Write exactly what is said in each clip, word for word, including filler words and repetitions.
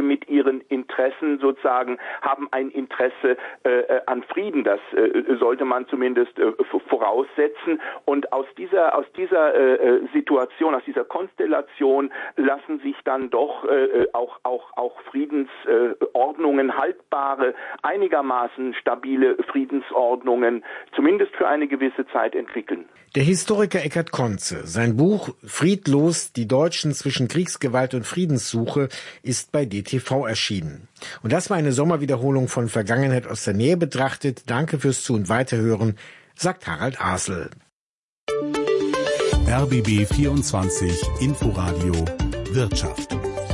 mit ihren Interessen sozusagen, haben ein Interesse äh, an Frieden. Das äh, sollte man zumindest äh, voraussetzen. Und aus dieser, aus dieser äh, Situation, aus dieser Konstellation lassen sich dann doch äh, auch, auch, auch Friedensordnungen, äh, haltbare, einigermaßen stabile Friedensordnungen, zumindest für eine gewisse Zeit entwickeln. Der Historiker Eckhard Konze, sein Buch Friedlos, die Deutschen zwischen Kriegsgewalt und Friedenssuche ist bei D T V erschienen. Und das war eine Sommerwiederholung von Vergangenheit aus der Nähe betrachtet. Danke fürs Zu- und Weiterhören, sagt Harald Asel. R B B vierundzwanzig Inforadio Wirtschaft.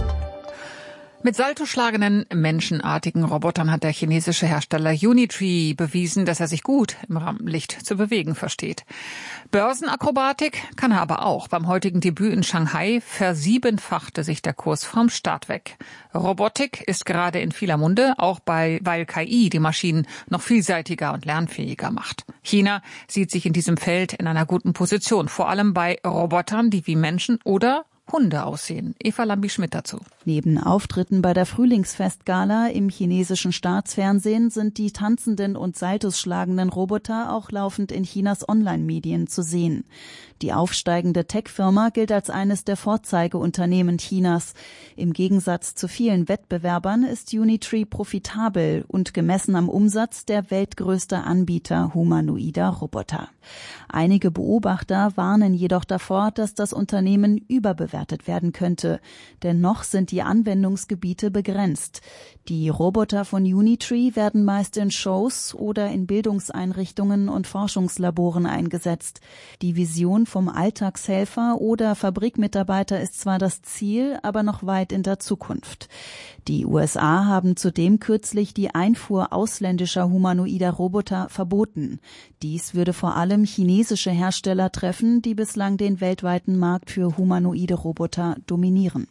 Mit saltoschlagenden, menschenartigen Robotern hat der chinesische Hersteller Unitree bewiesen, dass er sich gut im Rampenlicht zu bewegen versteht. Börsenakrobatik kann er aber auch. Beim heutigen Debüt in Shanghai versiebenfachte sich der Kurs vom Start weg. Robotik ist gerade in vieler Munde, auch bei, weil K I die Maschinen noch vielseitiger und lernfähiger macht. China sieht sich in diesem Feld in einer guten Position, vor allem bei Robotern, die wie Menschen oder Hunde aussehen. Eva Lambi-Schmidt dazu. Neben Auftritten bei der Frühlingsfestgala im chinesischen Staatsfernsehen sind die tanzenden und Saltos schlagenden Roboter auch laufend in Chinas Online-Medien zu sehen. Die aufsteigende Tech-Firma gilt als eines der Vorzeigeunternehmen Chinas. Im Gegensatz zu vielen Wettbewerbern ist Unitree profitabel und gemessen am Umsatz der weltgrößte Anbieter humanoider Roboter. Einige Beobachter warnen jedoch davor, dass das Unternehmen überbewertet werden könnte, denn noch sind die Anwendungsgebiete begrenzt. Die Roboter von Unitree werden meist in Shows oder in Bildungseinrichtungen und Forschungslaboren eingesetzt. Die Vision vom Alltagshelfer oder Fabrikmitarbeiter ist zwar das Ziel, aber noch weit in der Zukunft. Die U S A haben zudem kürzlich die Einfuhr ausländischer humanoider Roboter verboten. Dies würde vor allem chinesische Hersteller treffen, die bislang den weltweiten Markt für humanoide Roboter dominieren.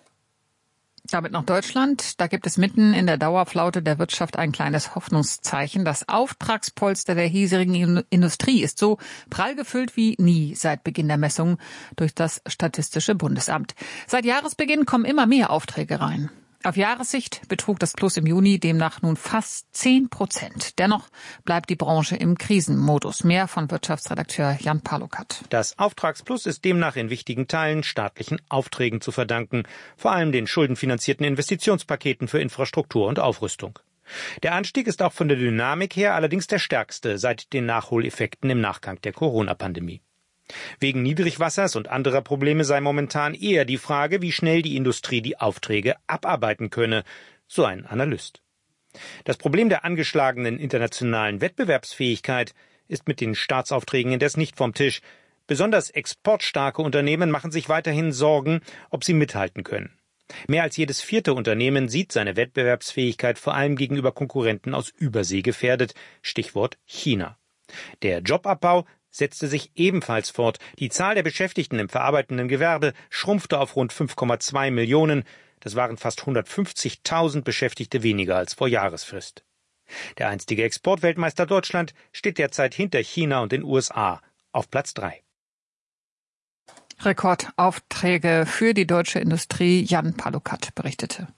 Damit noch Deutschland. Da gibt es mitten in der Dauerflaute der Wirtschaft ein kleines Hoffnungszeichen. Das Auftragspolster der hiesigen Industrie ist so prall gefüllt wie nie seit Beginn der Messung durch das Statistische Bundesamt. Seit Jahresbeginn kommen immer mehr Aufträge rein. Auf Jahressicht betrug das Plus im Juni demnach nun fast zehn Prozent. Dennoch bleibt die Branche im Krisenmodus. Mehr von Wirtschaftsredakteur Jan Palukat. Das Auftragsplus ist demnach in wichtigen Teilen staatlichen Aufträgen zu verdanken, vor allem den schuldenfinanzierten Investitionspaketen für Infrastruktur und Aufrüstung. Der Anstieg ist auch von der Dynamik her allerdings der stärkste seit den Nachholeffekten im Nachgang der Corona-Pandemie. Wegen Niedrigwassers und anderer Probleme sei momentan eher die Frage, wie schnell die Industrie die Aufträge abarbeiten könne, so ein Analyst. Das Problem der angeschlagenen internationalen Wettbewerbsfähigkeit ist mit den Staatsaufträgen indes nicht vom Tisch. Besonders exportstarke Unternehmen machen sich weiterhin Sorgen, ob sie mithalten können. Mehr als jedes vierte Unternehmen sieht seine Wettbewerbsfähigkeit vor allem gegenüber Konkurrenten aus Übersee gefährdet, Stichwort China. Der Jobabbau setzte sich ebenfalls fort. Die Zahl der Beschäftigten im verarbeitenden Gewerbe schrumpfte auf rund fünf Komma zwei Millionen. Das waren fast hundertfünfzigtausend Beschäftigte weniger als vor Jahresfrist. Der einstige Exportweltmeister Deutschland steht derzeit hinter China und den U S A auf Platz drei. Rekordaufträge für die deutsche Industrie. Jan Palukat berichtete.